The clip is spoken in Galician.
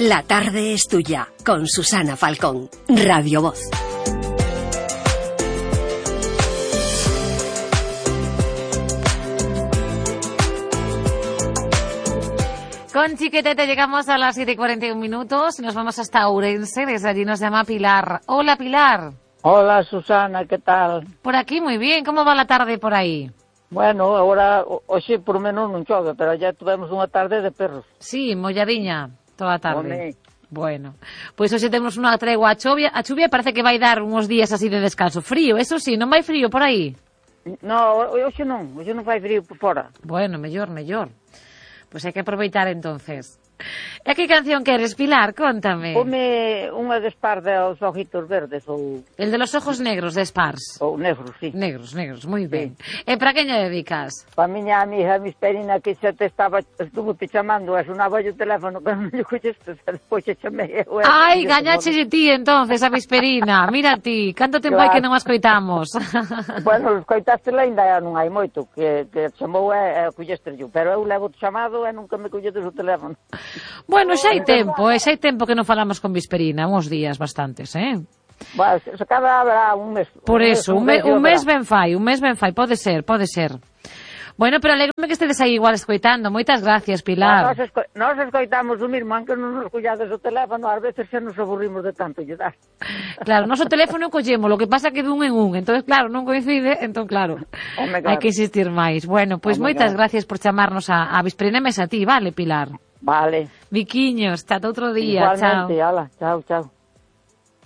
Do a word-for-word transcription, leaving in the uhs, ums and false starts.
La tarde es tuya, con Susana Falcón, Radio Voz. Con Chiquetete llegamos a las siete y cuarenta y un minutos y nos vamos hasta Ourense. Desde allí nos llama Pilar. Hola, Pilar. Hola, Susana, ¿qué tal? Por aquí muy bien. ¿Cómo va la tarde por ahí? Bueno, agora, hoxe por menos non chove, pero ya tivemos unha tarde de perros. Sí, molladiña toda a tarde. Home. Bueno, pois pues hoxe temos unha tregua a chuvia. A chuvia parece que vai dar uns días así de descanso. Frío, eso sí, non vai frío por aí? No, hoxe non, hoxe non fai frío por fora. Bueno, mellor, mellor. Pois pues hai que aproveitar entonces. E que canción queres, Pilar? Contame. Come unha de Spars de os ojitos verdes ou... El de los ojos negros de Spars. Ou negros, sí. Negros, negros, moi ben. Sí. E para quen lle dedicas? Pa miña amiga, mi Esperina, que xa te estaba, estuvo te chamando, e sonaba o teléfono, que non lle coixeste, despois xe chamei eu. Ai, gañache ti entonces a Visperina. Mira ti, canto tempo hai claro que non a escoitamos. Bueno, escoitástela ainda non hai moito, que, que chamou e, e colleste yo, pero eu levo o chamado e nunca me colletes o teléfono. Bueno, xa hai tempo, eh, xa hai tempo que non falamos con Visperina, uns días bastantes, eh? Bueno, se cada habrá un mes. Por eso, un mes, un mes ben fai, un mes ben fai, pode ser, pode ser. Bueno, pero alegro-me que estedes aí igual escoitando. Moitas gracias, Pilar. Nos, esco nos escoitamos o mismo, aunque non nos collades o teléfono, ás veces xa nos aburrimos de tanto lle dar. Claro, noso teléfono collemos, lo que pasa que dun en un, entonces claro, non coincide, entón claro, Home, claro. hai que insistir máis. Bueno, pois pues moitas claro. gracias por chamarnos a, a Visperina e a ti, vale, Pilar? Vale. Biquiños, hasta outro día, igualmente, chao. Ala, chao, chao.